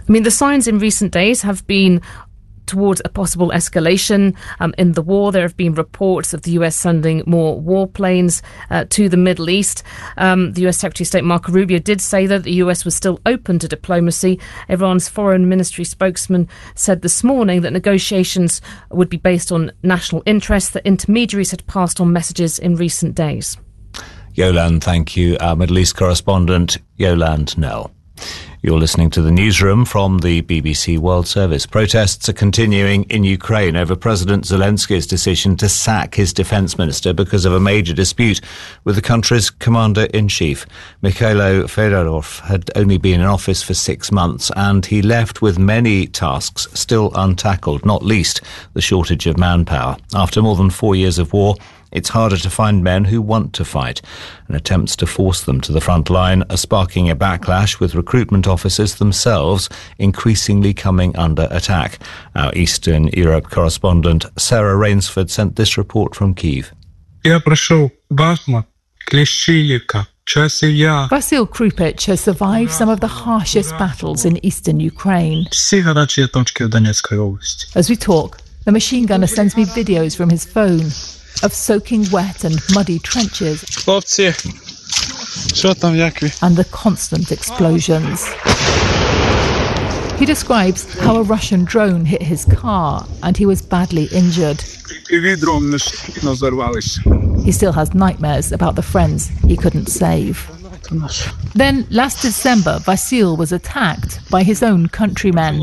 I mean, the signs in recent days have been towards a possible escalation in the war. There have been reports of the US sending more warplanes to the Middle East. The US Secretary of State Marco Rubio did say that the US was still open to diplomacy. Iran's foreign ministry spokesman said this morning that negotiations would be based on national interests, that intermediaries had passed on messages in recent days. Yolande, thank you. Our Middle East correspondent, Yolande Nell. You're listening to the newsroom from the BBC World Service. Protests are continuing in Ukraine over President Zelensky's decision to sack his defence minister because of a major dispute with the country's commander-in-chief. Mikhailo Fedorov had only been in office for 6 months, and he left with many tasks still untackled, not least the shortage of manpower. After more than 4 years of war, it's harder to find men who want to fight, and attempts to force them to the front line are sparking a backlash, with recruitment officers themselves increasingly coming under attack. Our Eastern Europe correspondent Sarah Rainsford sent this report from Kyiv. Vasil Krupich has survived some of the harshest battles in eastern Ukraine. As we talk, the machine gunner sends me videos from his phone of soaking wet and muddy trenches and the constant explosions. He describes how a Russian drone hit his car and he was badly injured. He still has nightmares about the friends he couldn't save. Then, last December, Vasil was attacked by his own countrymen.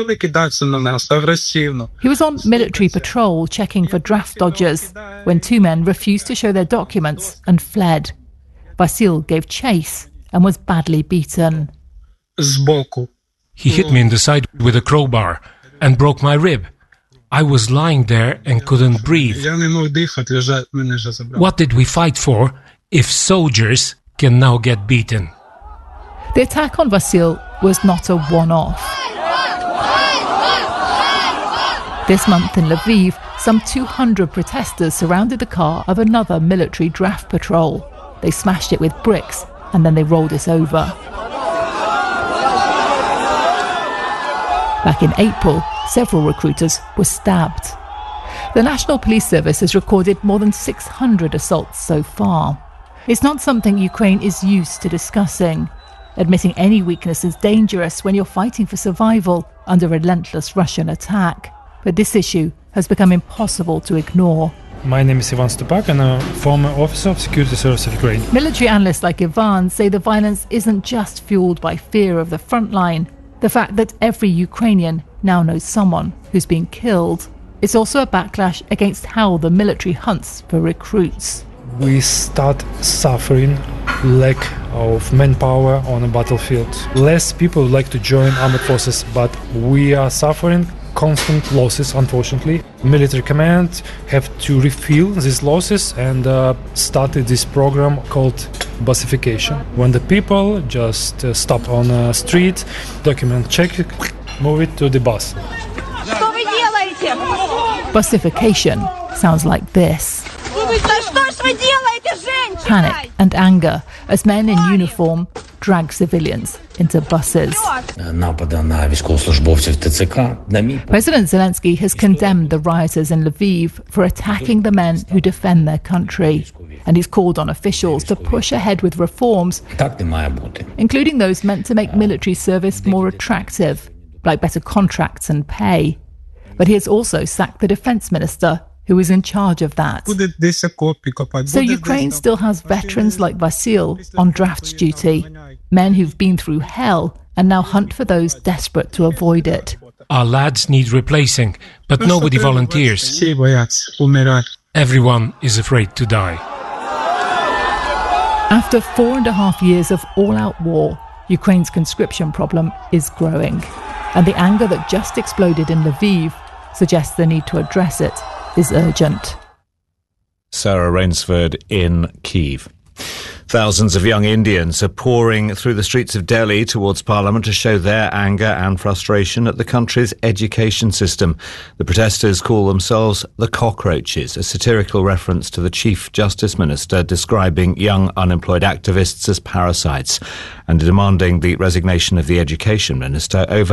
He was on military patrol checking for draft dodgers when 2 men refused to show their documents and fled. Vasil gave chase and was badly beaten. He hit me in the side with a crowbar and broke my rib. I was lying there and couldn't breathe. What did we fight for if soldiers can now get beaten? The attack on Vasil was not a one-off. This month in Lviv, some 200 protesters surrounded the car of another military draft patrol. They smashed it with bricks and then they rolled it over. Back in April, several recruiters were stabbed. The National Police Service has recorded more than 600 assaults so far. It's not something Ukraine is used to discussing. Admitting any weakness is dangerous when you're fighting for survival under relentless Russian attack. But this issue has become impossible to ignore. My name is Ivan Stupak, and I'm a former officer of Security Service of Ukraine. Military analysts like Ivan say the violence isn't just fueled by fear of the front line. The fact that every Ukrainian now knows someone who's been killed. It's also a backlash against how the military hunts for recruits. We start suffering lack of manpower on a battlefield. Less people like to join armed forces, but we are suffering constant losses, unfortunately. Military command have to refill these losses and started this program called busification. When the people just stop on a street, document check, move it to the bus. Busification sounds like this. Panic and anger as men in uniform drag civilians into buses. President Zelensky has condemned the rioters in Lviv for attacking the men who defend their country, and he's called on officials to push ahead with reforms, including those meant to make military service more attractive, like better contracts and pay. But he has also sacked the defence minister, who is in charge of that. So Ukraine still has veterans like Vasil on draft duty, men who've been through hell and now hunt for those desperate to avoid it. Our lads need replacing, but nobody volunteers. Everyone is afraid to die. After 4.5 years of all-out war, Ukraine's conscription problem is growing. And the anger that just exploded in Lviv suggests the need to address it is urgent. Sarah Rainsford in Kyiv. Thousands of young Indians are pouring through the streets of Delhi towards Parliament to show their anger and frustration at the country's education system. The protesters call themselves the Cockroaches, a satirical reference to the Chief Justice Minister describing young unemployed activists as parasites, and demanding the resignation of the Education Minister over